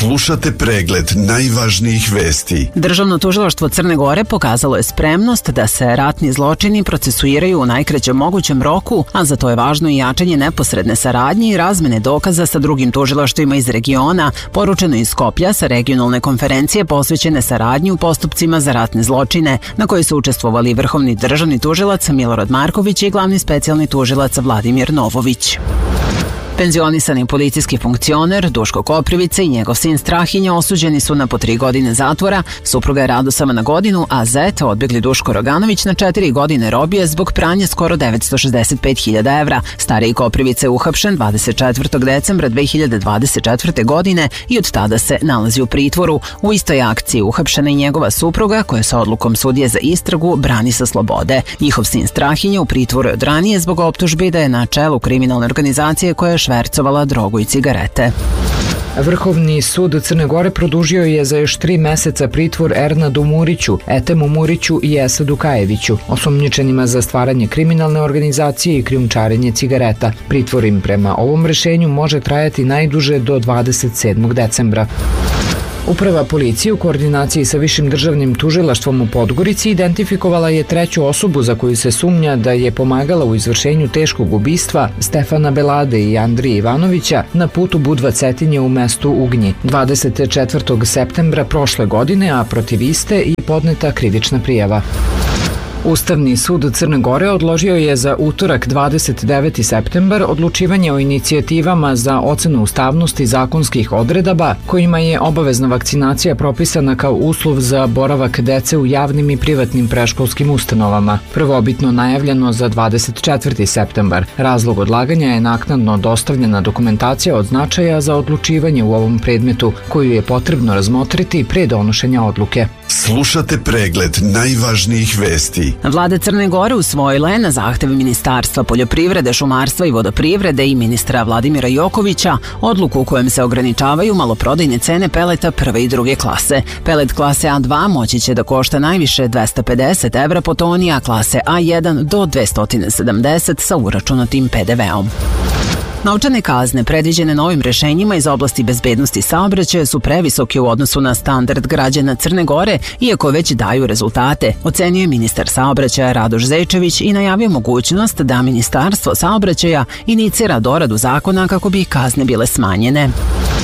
Slušate pregled najvažnijih vesti. Državno tužilaštvo Crne Gore pokazalo je spremnost da se ratni zločini procesuiraju u najkraćem mogućem roku, a za to je važno i jačanje neposredne saradnje i razmene dokaza sa drugim tužilaštvima iz regiona, poručeno iz Skoplja sa regionalne konferencije posvećene saradnji u postupcima za ratne zločine, na kojoj su učestvovali vrhovni državni tužilac Milorad Marković i glavni specijalni tužilac Vladimir Novović. Penzionisani policijski funkcioner Duško Koprivica i njegov sin Strahinja osuđeni su na po 3 godine zatvora, supruga je Radosava na godinu, a zet, odbjegli Duško Roganović, na 4 godine robije zbog pranja skoro 965.000 evra. Stariji Koprivica je uhapšen 24. decembra 2024. godine i od tada se nalazi u pritvoru. U istoj akciji uhapšena i njegova supruga, koja se odlukom sudije za istragu brani sa slobode. Njihov sin Strahinja u pritvoru je od ranije zbog optužbi da je na čelu kriminalne organizacije koja je švercovala drogu i cigarete. Vrhovni sud Crne Gore produžio je za još 3 meseca pritvor Ernadu Muriću, Etemu Muriću i Esadu Kajeviću, osumnjičenima za stvaranje kriminalne organizacije i krijumčarenje cigareta. Pritvor im prema ovom rešenju može trajati najduže do 27. decembra. Uprava policije u koordinaciji sa Višim državnim tužilaštvom u Podgorici identifikovala je 3. osobu za koju se sumnja da je pomagala u izvršenju teškog ubistva Stefana Belade i Andrije Ivanovića na putu Budva-Cetinje u mestu Ugnji 24. septembra prošle godine, a protiv iste i podneta krivična prijava. Ustavni sud Crne Gore odložio je za utorak 29. septembar odlučivanje o inicijativama za ocenu ustavnosti zakonskih odredaba kojima je obavezna vakcinacija propisana kao uslov za boravak dece u javnim i privatnim predškolskim ustanovama. Prvobitno najavljeno za 24. septembar. Razlog odlaganja je naknadno dostavljena dokumentacija od značaja za odlučivanje u ovom predmetu, koju je potrebno razmotriti pre donošenja odluke. Slušate pregled najvažnijih vesti. Vlada Crne Gore usvojila je na zahtev Ministarstva poljoprivrede, šumarstva i vodoprivrede i ministra Vladimira Jokovića odluku u kojem se ograničavaju maloprodajne cene peleta prve i druge klase. Pelet klase A2 moći će da košta najviše 250 evra po toni, a klase A1 do 270 sa uračunatim PDV-om. Novčane kazne predviđene novim rešenjima iz oblasti bezbednosti saobraćaja su previsoke u odnosu na standard građana Crne Gore, iako već daju rezultate, ocenio je ministar saobraćaja Radoš Zečević i najavio mogućnost da Ministarstvo saobraćaja inicira doradu zakona kako bi kazne bile smanjene.